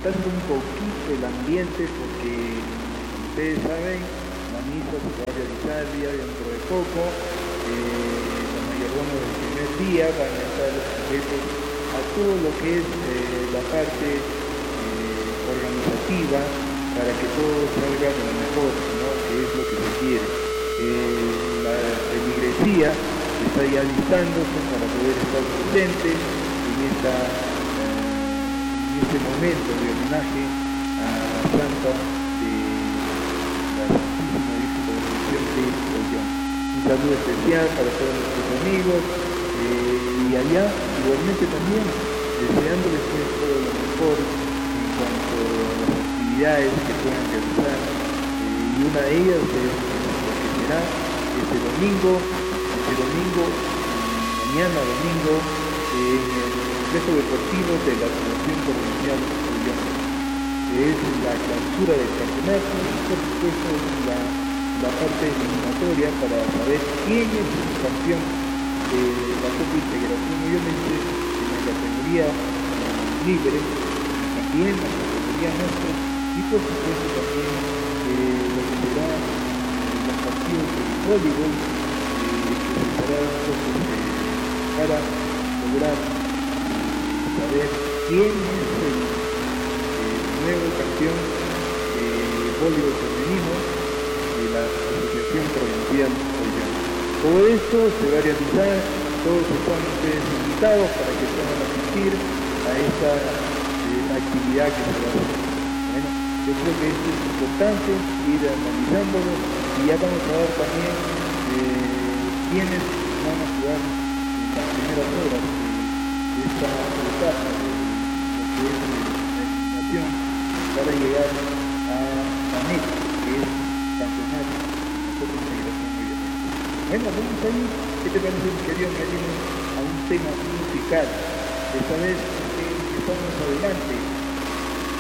calentando un poquito el ambiente porque ustedes saben, la misa se va a realizar ya dentro de poco. Los mayordomos del primer día van a estar sujetos a todo lo que es la parte organizativa para que todo salga de lo mejor, ¿no? Que es lo que se quiere. La feligresía está ya listándose para poder estar presente en este momento de homenaje a la Santa de la Santísima Virgen de la Asunción de Ollón. Un saludo especial para todos nuestros amigos y allá igualmente también deseándoles todo lo mejor en cuanto a las actividades que puedan realizar y una de ellas es lo que será este domingo, mañana domingo, en el complejo deportivo de la Asociación Provincial de Ollón. Es la clausura del campeonato y por supuesto la parte eliminatoria para saber quién es el campeón de la Copa Integración Ollonense en la categoría libre, también en la categoría master y por supuesto también lo que será los partidos de voleibol que se estará dando para lograr saber quién es el nuevo campeón de voleibol femenino de la Asociación Provincial Ollón. Todo esto se va a realizar, todos están ustedes invitados para que puedan asistir a esta actividad que se va a hacer. Bueno, yo creo que esto es importante, ir analizándolo y ya vamos a ver también quiénes van a jugar en las primeras horas de esta etapa de lo que es la eliminación para llegar a la meta, que es el campeonato de la Copa Integración Ollonense. Bueno, vamos ahí, ¿qué te parece, mi querido Marino, a un tema musical? Esta vez estamos adelante